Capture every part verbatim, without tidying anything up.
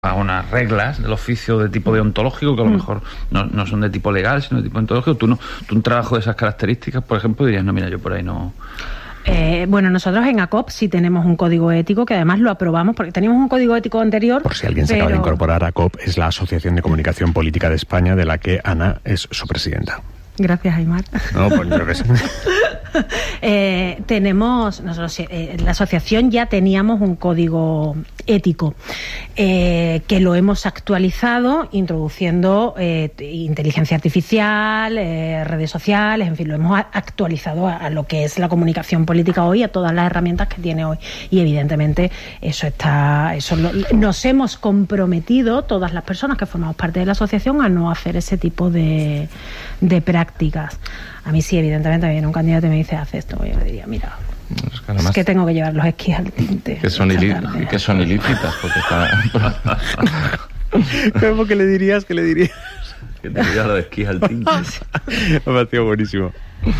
a unas reglas del oficio de tipo deontológico que a lo mejor no, no son de tipo legal, sino de tipo deontológico. Tú no, tú un trabajo de esas características, por ejemplo, dirías, no, mira, yo por ahí no... Eh, bueno, nosotros en A C O P sí tenemos un código ético que además lo aprobamos porque teníamos un código ético anterior. Por si alguien se pero... acaba de incorporar, A C O P es la Asociación de Comunicación Política de España, de la que Ana es su presidenta. Gracias, Aymar. No, pues yo que sé. eh, tenemos, nosotros eh, en la asociación ya teníamos un código ético eh, que lo hemos actualizado introduciendo eh, inteligencia artificial, eh, redes sociales, en fin, lo hemos actualizado a, a lo que es la comunicación política hoy, a todas las herramientas que tiene hoy. Y evidentemente eso está, eso lo, nos hemos comprometido todas las personas que formamos parte de la asociación a no hacer ese tipo de, de prácticas. A mí sí, evidentemente, me viene un candidato y me dice, haz esto, yo le diría, mira, es que, además, es que tengo que llevar los esquís al tinte. Que son, ilí- que son ilícitas, porque está... ¿Cómo que le dirías? ¿Qué le dirías? Que te lleva los esquís al tinte. Me ha sido buenísimo.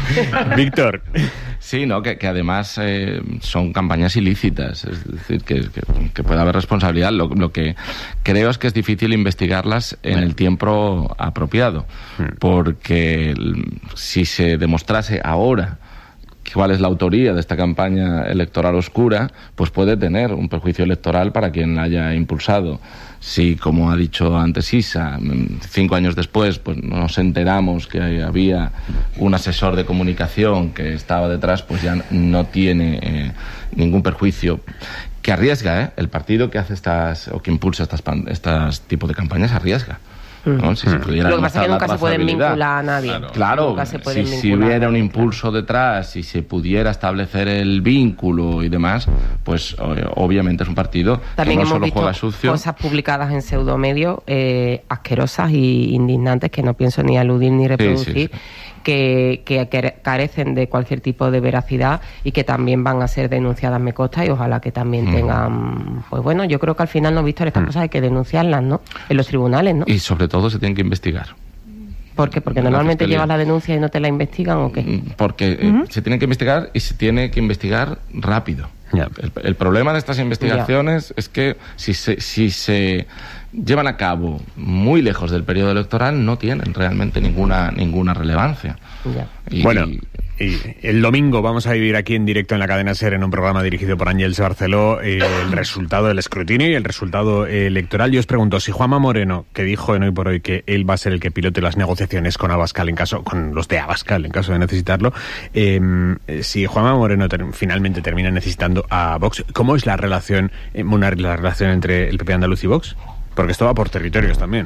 Víctor. Sí, no, que, que además eh, son campañas ilícitas, es decir, que, que, que puede haber responsabilidad. Lo, lo que creo es que es difícil investigarlas en bueno. el tiempo apropiado, hmm. porque si se demostrase ahora cuál es la autoría de esta campaña electoral oscura, pues puede tener un perjuicio electoral para quien la haya impulsado. Si, como ha dicho antes Isa, cinco años después pues nos enteramos que había un asesor de comunicación que estaba detrás, pues ya no tiene eh, ningún perjuicio. Que arriesga, ¿eh? El partido que hace estas, o que impulsa estas, estas tipos de campañas arriesga. ¿No? Si se Lo que pasa es que nunca se pueden vincular a nadie. Claro, claro, si, si hubiera un impulso detrás, si se pudiera establecer el vínculo y demás, pues obviamente es un partido también que no hemos solo visto juega sucio. Cosas publicadas en pseudomedios eh, asquerosas y indignantes que no pienso ni aludir ni reproducir. Sí, sí, sí. Que, que carecen de cualquier tipo de veracidad y que también van a ser denunciadas, me consta, y ojalá que también mm. tengan, pues bueno, yo creo que al final, no, Víctor, estas mm. cosas hay que denunciarlas, ¿no? En los tribunales, ¿no? Y sobre todo se tienen que investigar. ¿Por qué? Porque normalmente llevas la denuncia y no te la investigan, ¿o qué? Porque uh-huh. se tiene que investigar y se tiene que investigar rápido. Yeah. El, el problema de estas investigaciones yeah. es que si se, si se llevan a cabo muy lejos del periodo electoral, no tienen realmente ninguna ninguna relevancia. Yeah. Y, bueno, y el domingo vamos a vivir aquí en directo en la cadena SER, en un programa dirigido por Ángels Barceló, eh, el resultado del escrutinio y el resultado eh, electoral. Yo os pregunto, si Juanma Moreno, que dijo en Hoy por Hoy que él va a ser el que pilote las negociaciones con Abascal en caso, con los de Abascal en caso de necesitarlo, eh, si Juanma Moreno ter- finalmente termina necesitando a Vox, ¿cómo es la relación, eh, una, la relación entre el P P andaluz y Vox? Porque esto va por territorios también.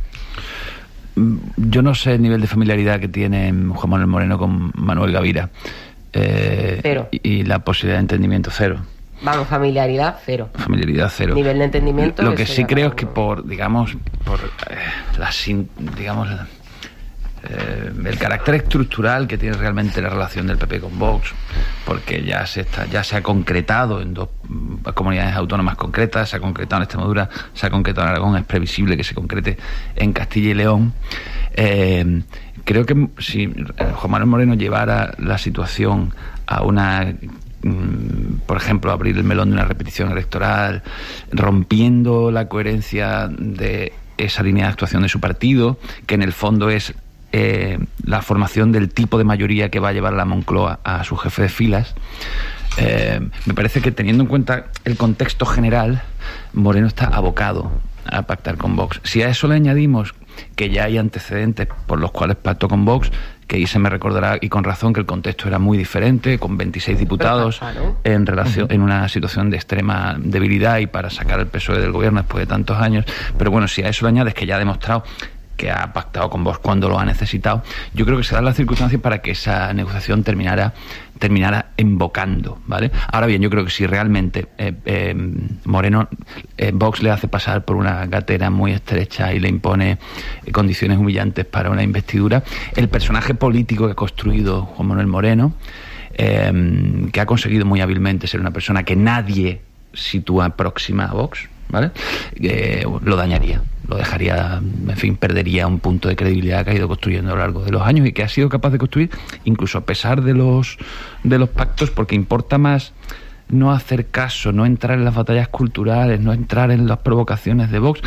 Yo no sé el nivel de familiaridad que tiene Juan Manuel Moreno con Manuel Gavira. Eh, cero. Y, y la posibilidad de entendimiento cero. Vamos, familiaridad cero. Familiaridad cero. Nivel de entendimiento. Lo que sí creo es que por, digamos, por eh, la, digamos, eh, el carácter estructural que tiene realmente la relación del P P con Vox, porque ya se está, ya se ha concretado en dos comunidades autónomas concretas, se ha concretado en Extremadura, se ha concretado en Aragón, es previsible que se concrete en Castilla y León. Eh, creo que si Juan Manuel Moreno llevara la situación a una, por ejemplo, abrir el melón de una repetición electoral, rompiendo la coherencia de esa línea de actuación de su partido, que en el fondo es Eh, la formación del tipo de mayoría que va a llevar la Moncloa a su jefe de filas, eh, me parece que, teniendo en cuenta el contexto general, Moreno está abocado a pactar con Vox. Si a eso le añadimos que ya hay antecedentes por los cuales pactó con Vox, que ahí se me recordará, y con razón, que el contexto era muy diferente, con veintiséis diputados en relación uh-huh. en una situación de extrema debilidad y para sacar el P S O E del gobierno después de tantos años. Pero bueno, si a eso le añades que ya ha demostrado que ha pactado con Vox cuando lo ha necesitado, yo creo que se dan las circunstancias para que esa negociación terminara terminara embocando, ¿vale? Ahora bien, yo creo que si realmente eh, eh, Moreno, eh, Vox le hace pasar por una gatera muy estrecha y le impone eh, condiciones humillantes para una investidura, el personaje político que ha construido Juan Manuel Moreno, eh, que ha conseguido muy hábilmente ser una persona que nadie sitúa próxima a Vox, ¿vale? Eh, lo dañaría, lo dejaría, en fin, perdería un punto de credibilidad que ha ido construyendo a lo largo de los años y que ha sido capaz de construir, incluso a pesar de los de los pactos, porque importa más no hacer caso, no entrar en las batallas culturales, no entrar en las provocaciones de Vox,